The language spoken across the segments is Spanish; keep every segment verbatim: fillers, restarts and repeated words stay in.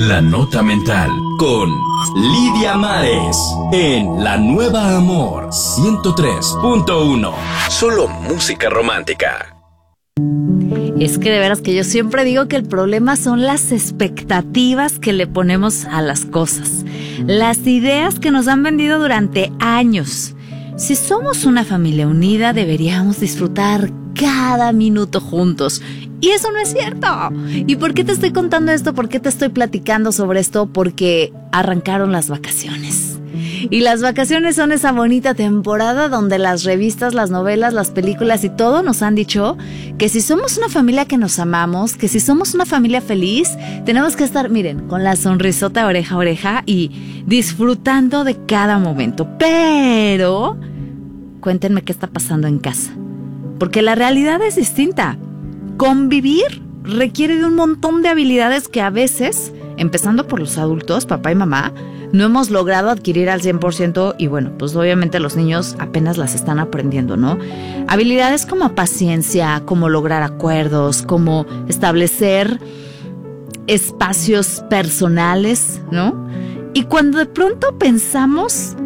La Nota Mental con Lidia Mares en La Nueva Amor ciento tres punto uno. Solo música romántica. Es que de veras que yo siempre digo que el problema son las expectativas que le ponemos a las cosas, las ideas que nos han vendido durante años. Si somos una familia unida, deberíamos disfrutar cada minuto juntos. Y eso no es cierto. ¿Y por qué te estoy contando esto? ¿Por qué te estoy platicando sobre esto? Porque arrancaron las vacaciones. Y las vacaciones son esa bonita temporada donde las revistas, las novelas, las películas y todo nos han dicho que si somos una familia que nos amamos, que si somos una familia feliz, tenemos que estar, miren, con la sonrisota oreja a oreja y disfrutando de cada momento. Pero cuéntenme qué está pasando en casa, porque la realidad es distinta. Convivir requiere de un montón de habilidades que a veces, empezando por los adultos, papá y mamá, no hemos logrado adquirir al cien por ciento y bueno, pues obviamente los niños apenas las están aprendiendo, ¿no? Habilidades como paciencia, como lograr acuerdos, como establecer espacios personales, ¿no? Y cuando de pronto pensamos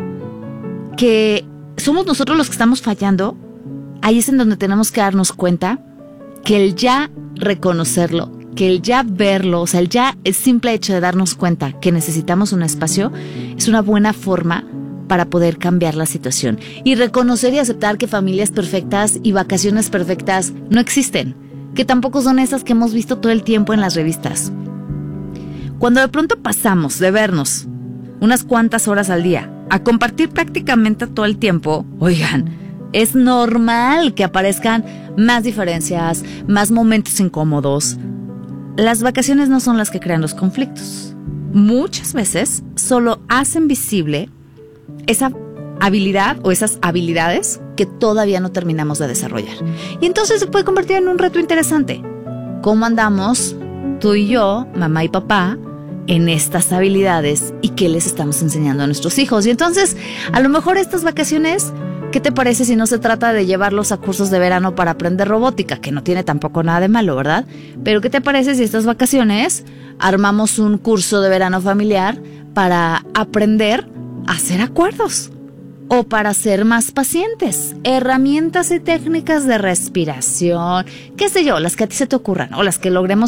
que somos nosotros los que estamos fallando, ahí es en donde tenemos que darnos cuenta que el ya reconocerlo, que el ya verlo, o sea, el ya el simple hecho de darnos cuenta que necesitamos un espacio es una buena forma para poder cambiar la situación. Y reconocer y aceptar que familias perfectas y vacaciones perfectas no existen, que tampoco son esas que hemos visto todo el tiempo en las revistas. Cuando de pronto pasamos de vernos unas cuantas horas al día a compartir prácticamente todo el tiempo, oigan, es normal que aparezcan más diferencias, más momentos incómodos. Las vacaciones no son las que crean los conflictos. Muchas veces solo hacen visible esa habilidad o esas habilidades que todavía no terminamos de desarrollar. Y entonces se puede convertir en un reto interesante. ¿Cómo andamos tú y yo, mamá y papá, en estas habilidades y qué les estamos enseñando a nuestros hijos? Y entonces, a lo mejor estas vacaciones, ¿qué te parece si no se trata de llevarlos a cursos de verano para aprender robótica? Que no tiene tampoco nada de malo, ¿verdad? Pero ¿qué te parece si estas vacaciones armamos un curso de verano familiar para aprender a hacer acuerdos? O para ser más pacientes, herramientas y técnicas de respiración, qué sé yo, las que a ti se te ocurran o las que logremos